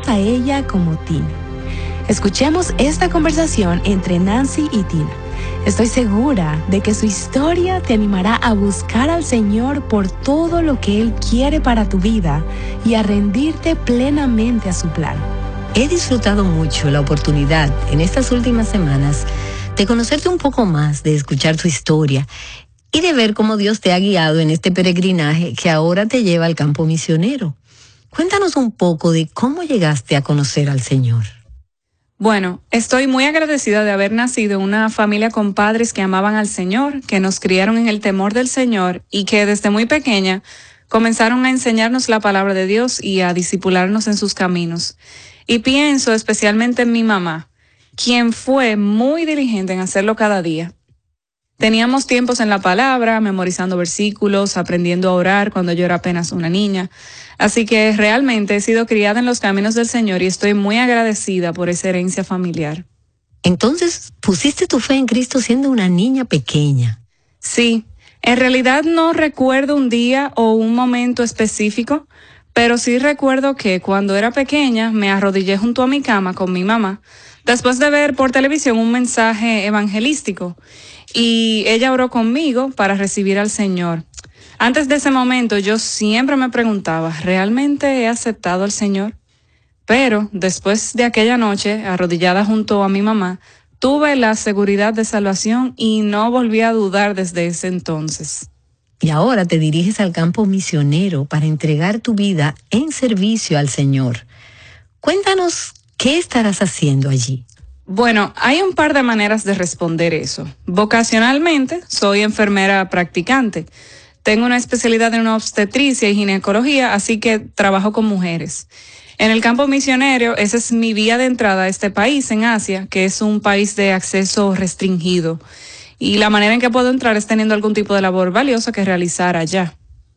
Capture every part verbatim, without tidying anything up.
a ella como Tina. Escuchemos esta conversación entre Nancy y Tina. Estoy segura de que su historia te animará a buscar al Señor por todo lo que Él quiere para tu vida y a rendirte plenamente a su plan. He disfrutado mucho la oportunidad en estas últimas semanas de conocerte un poco más, de escuchar tu historia y de ver cómo Dios te ha guiado en este peregrinaje que ahora te lleva al campo misionero. Cuéntanos un poco de cómo llegaste a conocer al Señor. Bueno, estoy muy agradecida de haber nacido en una familia con padres que amaban al Señor, que nos criaron en el temor del Señor y que desde muy pequeña comenzaron a enseñarnos la palabra de Dios y a discipularnos en sus caminos. Y pienso especialmente en mi mamá, quien fue muy diligente en hacerlo cada día. Teníamos tiempos en la palabra, memorizando versículos, aprendiendo a orar cuando yo era apenas una niña. Así que realmente he sido criada en los caminos del Señor y estoy muy agradecida por esa herencia familiar. Entonces, ¿pusiste tu fe en Cristo siendo una niña pequeña? Sí, en realidad no recuerdo un día o un momento específico, pero sí recuerdo que cuando era pequeña me arrodillé junto a mi cama con mi mamá, después de ver por televisión un mensaje evangelístico, y ella oró conmigo para recibir al Señor. Antes de ese momento yo siempre me preguntaba, ¿realmente he aceptado al Señor? Pero después de aquella noche, arrodillada junto a mi mamá, tuve la seguridad de salvación y no volví a dudar desde ese entonces. Y ahora te diriges al campo misionero para entregar tu vida en servicio al Señor. Cuéntanos, ¿qué estarás haciendo allí? Bueno, hay un par de maneras de responder eso. Vocacionalmente, soy enfermera practicante. Tengo una especialidad en obstetricia y ginecología, así que trabajo con mujeres. En el campo misionero, esa es mi vía de entrada a este país en Asia, que es un país de acceso restringido. Y la manera en que puedo entrar es teniendo algún tipo de labor valiosa que realizar allá.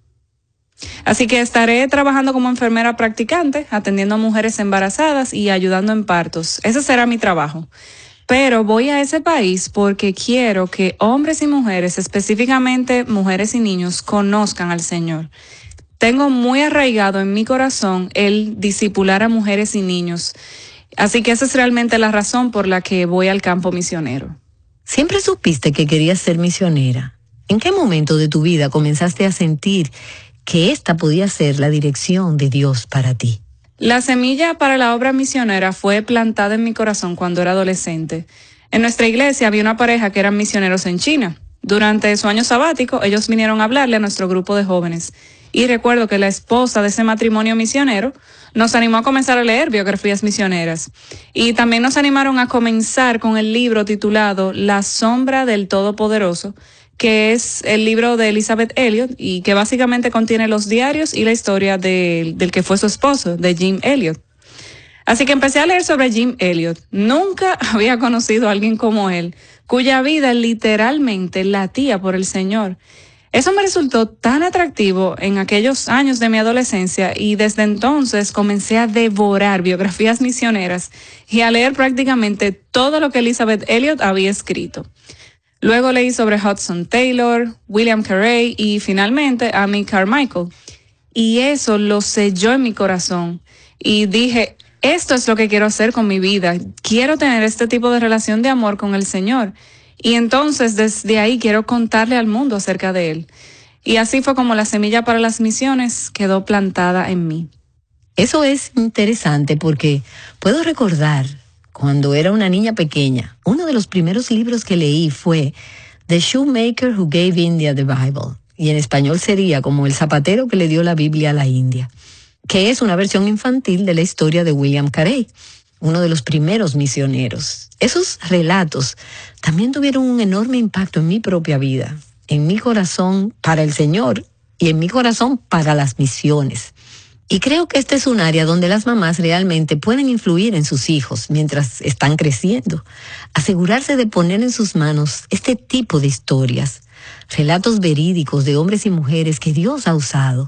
Así que estaré trabajando como enfermera practicante, atendiendo a mujeres embarazadas y ayudando en partos. Ese será mi trabajo. Pero voy a ese país porque quiero que hombres y mujeres, específicamente mujeres y niños, conozcan al Señor. Tengo muy arraigado en mi corazón el discipular a mujeres y niños. Así que esa es realmente la razón por la que voy al campo misionero. ¿Siempre supiste que querías ser misionera? ¿En qué momento de tu vida comenzaste a sentir que esta podía ser la dirección de Dios para ti? La semilla para la obra misionera fue plantada en mi corazón cuando era adolescente. En nuestra iglesia había una pareja que eran misioneros en China. Durante su año sabático, ellos vinieron a hablarle a nuestro grupo de jóvenes. Y recuerdo que la esposa de ese matrimonio misionero nos animó a comenzar a leer biografías misioneras. Y también nos animaron a comenzar con el libro titulado La sombra del Todopoderoso, que es el libro de Elisabeth Elliot y que básicamente contiene los diarios y la historia de, del que fue su esposo, de Jim Elliot. Así que empecé a leer sobre Jim Elliot. Nunca había conocido a alguien como él, cuya vida literalmente latía por el Señor. Eso me resultó tan atractivo en aquellos años de mi adolescencia y desde entonces comencé a devorar biografías misioneras y a leer prácticamente todo lo que Elisabeth Elliot había escrito. Luego leí sobre Hudson Taylor, William Carey y finalmente Amy Carmichael. Y eso lo selló en mi corazón. Y dije, esto es lo que quiero hacer con mi vida. Quiero tener este tipo de relación de amor con el Señor. Y entonces desde ahí quiero contarle al mundo acerca de Él. Y así fue como la semilla para las misiones quedó plantada en mí. Eso es interesante porque puedo recordar cuando era una niña pequeña, uno de los primeros libros que leí fue The Shoemaker Who Gave India the Bible, y en español sería como El zapatero que le dio la Biblia a la India, que es una versión infantil de la historia de William Carey, uno de los primeros misioneros. Esos relatos también tuvieron un enorme impacto en mi propia vida, en mi corazón para el Señor y en mi corazón para las misiones. Y creo que este es un área donde las mamás realmente pueden influir en sus hijos mientras están creciendo. Asegurarse de poner en sus manos este tipo de historias, relatos verídicos de hombres y mujeres que Dios ha usado.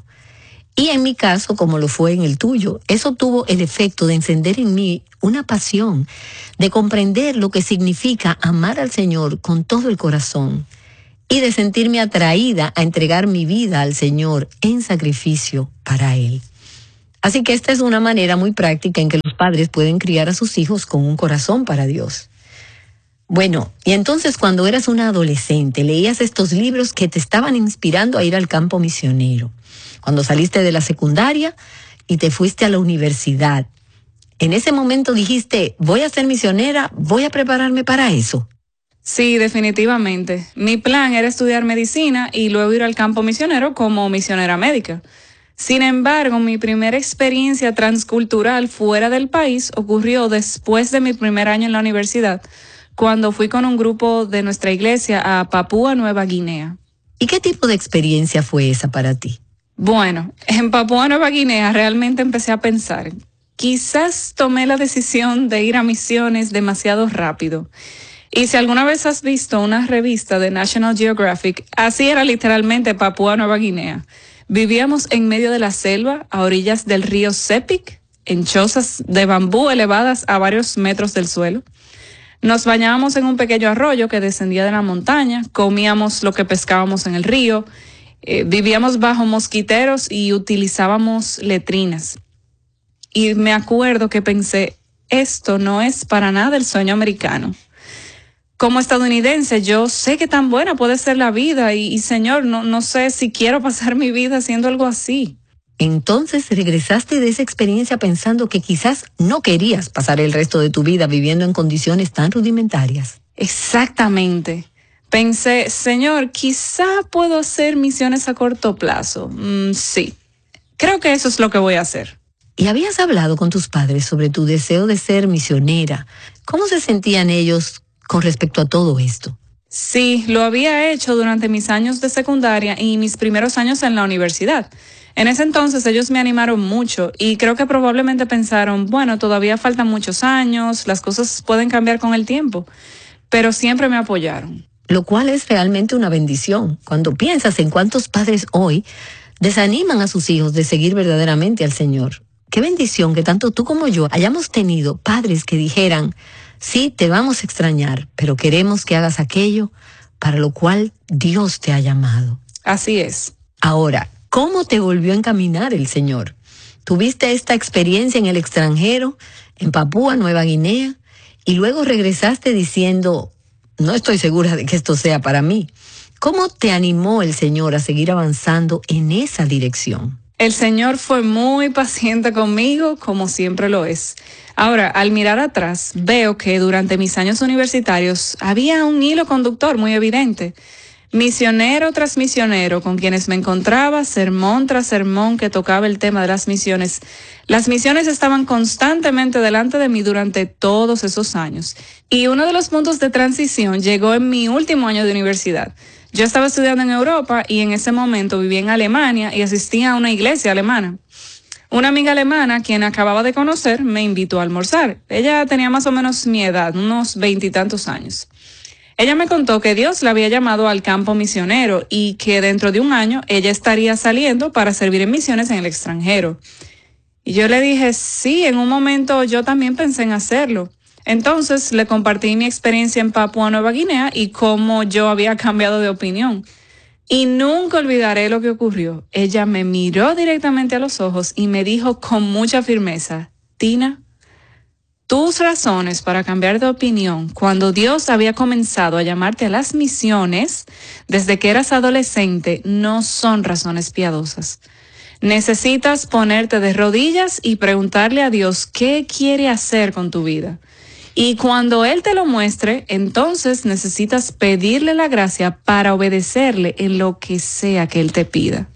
Y en mi caso, como lo fue en el tuyo, eso tuvo el efecto de encender en mí una pasión, de comprender lo que significa amar al Señor con todo el corazón y de sentirme atraída a entregar mi vida al Señor en sacrificio para Él. Así que esta es una manera muy práctica en que los padres pueden criar a sus hijos con un corazón para Dios. Bueno, y entonces cuando eras una adolescente, leías estos libros que te estaban inspirando a ir al campo misionero. Cuando saliste de la secundaria y te fuiste a la universidad, en ese momento dijiste, voy a ser misionera, voy a prepararme para eso. Sí, definitivamente. Mi plan era estudiar medicina y luego ir al campo misionero como misionera médica. Sin embargo, mi primera experiencia transcultural fuera del país ocurrió después de mi primer año en la universidad, cuando fui con un grupo de nuestra iglesia a Papúa Nueva Guinea. ¿Y qué tipo de experiencia fue esa para ti? Bueno, en Papúa Nueva Guinea realmente empecé a pensar, quizás tomé la decisión de ir a misiones demasiado rápido. Y si alguna vez has visto una revista de National Geographic, así era literalmente Papúa Nueva Guinea. Vivíamos en medio de la selva, a orillas del río Sepik, en chozas de bambú elevadas a varios metros del suelo. Nos bañábamos en un pequeño arroyo que descendía de la montaña, comíamos lo que pescábamos en el río, eh, vivíamos bajo mosquiteros y utilizábamos letrinas. Y me acuerdo que pensé, esto no es para nada el sueño americano. Como estadounidense, yo sé que tan buena puede ser la vida y, y señor, no, no sé si quiero pasar mi vida haciendo algo así. Entonces regresaste de esa experiencia pensando que quizás no querías pasar el resto de tu vida viviendo en condiciones tan rudimentarias. Exactamente. Pensé, señor, quizá puedo hacer misiones a corto plazo. Mm, sí, creo que eso es lo que voy a hacer. ¿Y habías hablado con tus padres sobre tu deseo de ser misionera? ¿Cómo se sentían ellos con respecto a todo esto? Sí, lo había hecho durante mis años de secundaria y mis primeros años en la universidad. En ese entonces ellos me animaron mucho y creo que probablemente pensaron, bueno, todavía faltan muchos años, las cosas pueden cambiar con el tiempo, pero siempre me apoyaron. Lo cual es realmente una bendición. Cuando piensas en cuántos padres hoy desaniman a sus hijos de seguir verdaderamente al Señor. Qué bendición que tanto tú como yo hayamos tenido padres que dijeran, sí, te vamos a extrañar, pero queremos que hagas aquello para lo cual Dios te ha llamado. Así es. Ahora, ¿cómo te volvió a encaminar el Señor? ¿Tuviste esta experiencia en el extranjero, en Papúa Nueva Guinea, y luego regresaste diciendo, no estoy segura de que esto sea para mí? ¿Cómo te animó el Señor a seguir avanzando en esa dirección? El Señor fue muy paciente conmigo, como siempre lo es. Ahora, al mirar atrás, veo que durante mis años universitarios había un hilo conductor muy evidente. Misionero tras misionero, con quienes me encontraba, sermón tras sermón que tocaba el tema de las misiones. Las misiones estaban constantemente delante de mí durante todos esos años. Y uno de los puntos de transición llegó en mi último año de universidad. Yo estaba estudiando en Europa y en ese momento vivía en Alemania y asistía a una iglesia alemana. Una amiga alemana, quien acababa de conocer, me invitó a almorzar. Ella tenía más o menos mi edad, unos veintitantos años. Ella me contó que Dios la había llamado al campo misionero y que dentro de un año ella estaría saliendo para servir en misiones en el extranjero. Y yo le dije, sí, en un momento yo también pensé en hacerlo. Entonces le compartí mi experiencia en Papúa Nueva Guinea y cómo yo había cambiado de opinión. Y nunca olvidaré lo que ocurrió. Ella me miró directamente a los ojos y me dijo con mucha firmeza, Tina, tus razones para cambiar de opinión cuando Dios había comenzado a llamarte a las misiones desde que eras adolescente no son razones piadosas. Necesitas ponerte de rodillas y preguntarle a Dios qué quiere hacer con tu vida. Y cuando Él te lo muestre, entonces necesitas pedirle la gracia para obedecerle en lo que sea que Él te pida.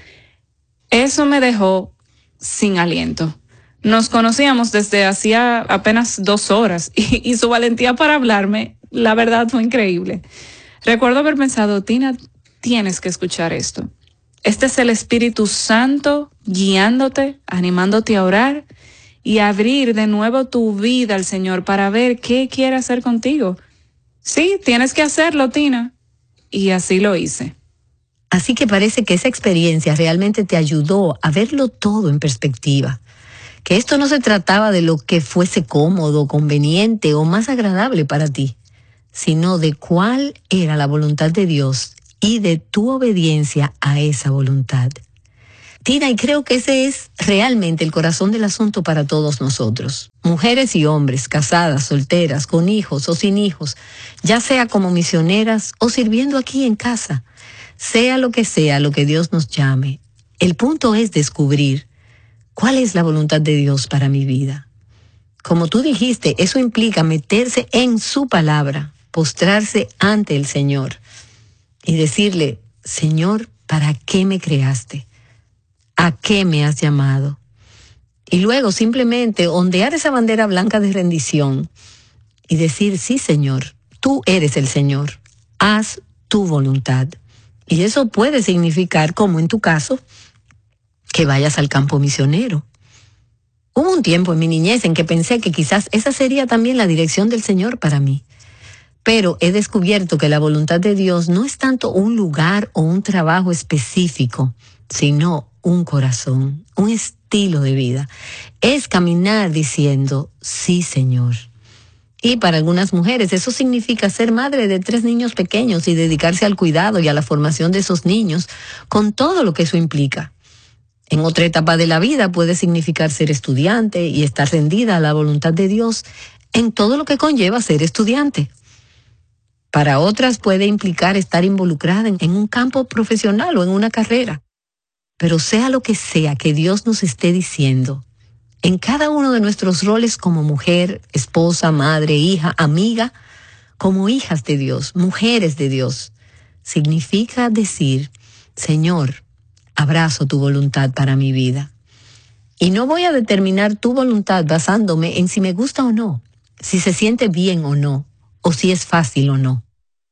Eso me dejó sin aliento. Nos conocíamos desde hacía apenas dos horas y, y su valentía para hablarme, la verdad, fue increíble. Recuerdo haber pensado, Tina, tienes que escuchar esto. Este es el Espíritu Santo guiándote, animándote a orar y abrir de nuevo tu vida al Señor para ver qué quiere hacer contigo. Sí, tienes que hacerlo, Tina. Y así lo hice. Así que parece que esa experiencia realmente te ayudó a verlo todo en perspectiva. Que esto no se trataba de lo que fuese cómodo, conveniente o más agradable para ti, sino de cuál era la voluntad de Dios y de tu obediencia a esa voluntad. Tina, y creo que ese es realmente el corazón del asunto para todos nosotros. Mujeres y hombres, casadas, solteras, con hijos o sin hijos, ya sea como misioneras o sirviendo aquí en casa, sea lo que sea lo que Dios nos llame. El punto es descubrir cuál es la voluntad de Dios para mi vida. Como tú dijiste, eso implica meterse en su palabra, postrarse ante el Señor y decirle, Señor, ¿para qué me creaste? ¿A qué me has llamado? Y luego simplemente ondear esa bandera blanca de rendición y decir, sí, Señor, tú eres el Señor, haz tu voluntad. Y eso puede significar, como en tu caso, que vayas al campo misionero. Hubo un tiempo en mi niñez en que pensé que quizás esa sería también la dirección del Señor para mí. Pero he descubierto que la voluntad de Dios no es tanto un lugar o un trabajo específico, sino un corazón, un estilo de vida. Es caminar diciendo, sí, Señor. Y para algunas mujeres eso significa ser madre de tres niños pequeños y dedicarse al cuidado y a la formación de esos niños, con todo lo que eso implica. En otra etapa de la vida puede significar ser estudiante y estar rendida a la voluntad de Dios en todo lo que conlleva ser estudiante. Para otras puede implicar estar involucrada en, en un campo profesional o en una carrera. Pero sea lo que sea que Dios nos esté diciendo, en cada uno de nuestros roles como mujer, esposa, madre, hija, amiga, como hijas de Dios, mujeres de Dios, significa decir, Señor, abrazo tu voluntad para mi vida. Y no voy a determinar tu voluntad basándome en si me gusta o no, si se siente bien o no, o si es fácil o no.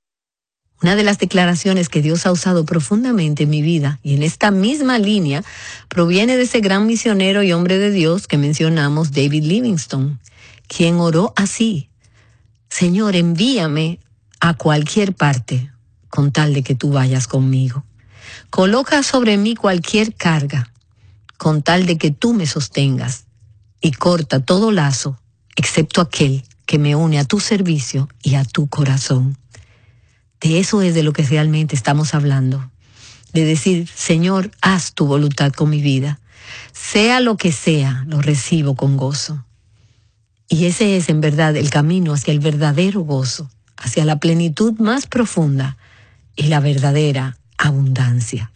Una de las declaraciones que Dios ha usado profundamente en mi vida, y en esta misma línea, proviene de ese gran misionero y hombre de Dios que mencionamos, David Livingstone, quien oró así: Señor, envíame a cualquier parte con tal de que tú vayas conmigo. Coloca sobre mí cualquier carga con tal de que tú me sostengas, y corta todo lazo excepto aquel que me une a tu servicio y a tu corazón. De eso es de lo que realmente estamos hablando. De decir, Señor, haz tu voluntad con mi vida. Sea lo que sea, lo recibo con gozo. Y ese es en verdad el camino hacia el verdadero gozo, hacia la plenitud más profunda y la verdadera abundancia.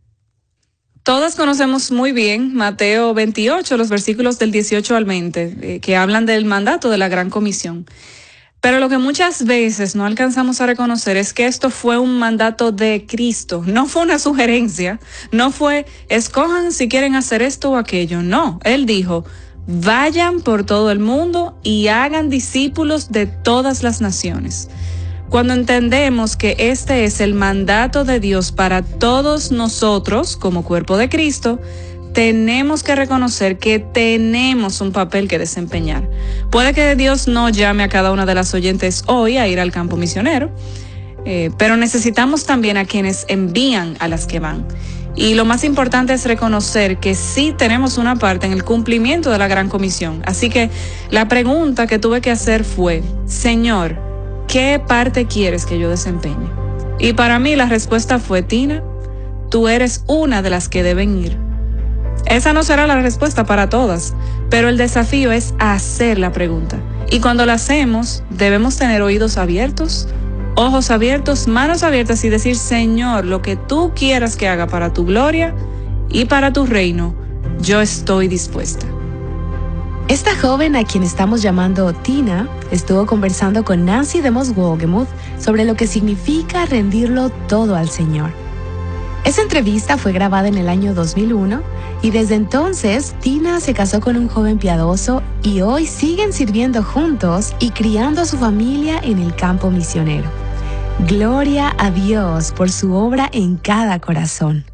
Todas conocemos muy bien Mateo veintiocho, los versículos del dieciocho al veinte, eh, que hablan del mandato de la Gran Comisión. Pero lo que muchas veces no alcanzamos a reconocer es que esto fue un mandato de Cristo, no fue una sugerencia, no fue escojan si quieren hacer esto o aquello, no. Él dijo, vayan por todo el mundo y hagan discípulos de todas las naciones. Cuando entendemos que este es el mandato de Dios para todos nosotros como cuerpo de Cristo, tenemos que reconocer que tenemos un papel que desempeñar. Puede que Dios no llame a cada una de las oyentes hoy a ir al campo misionero, eh, pero necesitamos también a quienes envían a las que van. Y lo más importante es reconocer que sí tenemos una parte en el cumplimiento de la Gran Comisión. Así que la pregunta que tuve que hacer fue, Señor, ¿qué parte quieres que yo desempeñe? Y para mí la respuesta fue, Tina, tú eres una de las que deben ir. Esa no será la respuesta para todas, pero el desafío es hacer la pregunta. Y cuando la hacemos, debemos tener oídos abiertos, ojos abiertos, manos abiertas y decir, Señor, lo que tú quieras que haga para tu gloria y para tu reino, yo estoy dispuesta. Esta joven a quien estamos llamando Tina estuvo conversando con Nancy DeMoss Wolgemuth sobre lo que significa rendirlo todo al Señor. Esa entrevista fue grabada en el año dos mil uno y desde entonces Tina se casó con un joven piadoso y hoy siguen sirviendo juntos y criando a su familia en el campo misionero. Gloria a Dios por su obra en cada corazón.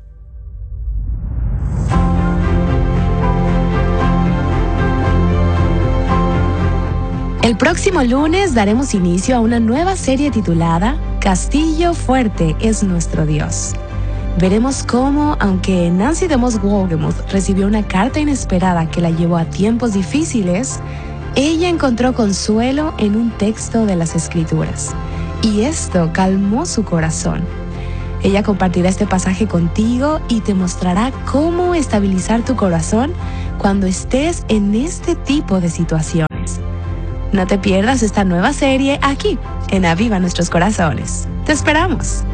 El próximo lunes daremos inicio a una nueva serie titulada Castillo Fuerte es nuestro Dios. Veremos cómo, aunque Nancy DeMoss Wolgemuth recibió una carta inesperada que la llevó a tiempos difíciles, ella encontró consuelo en un texto de las Escrituras. Y esto calmó su corazón. Ella compartirá este pasaje contigo y te mostrará cómo estabilizar tu corazón cuando estés en este tipo de situaciones. No te pierdas esta nueva serie aquí, en Aviva Nuestros Corazones. ¡Te esperamos!